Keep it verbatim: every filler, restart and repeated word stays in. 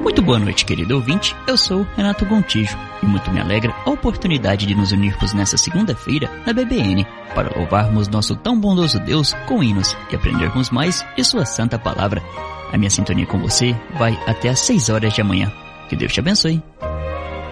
Muito boa noite, querido ouvinte. Eu sou Renato Gontijo e muito me alegra a oportunidade de nos unirmos nessa segunda-feira na B B N para louvarmos nosso tão bondoso Deus com hinos e aprendermos mais de sua santa palavra. A minha sintonia com você vai até às seis horas de amanhã. Que Deus te abençoe.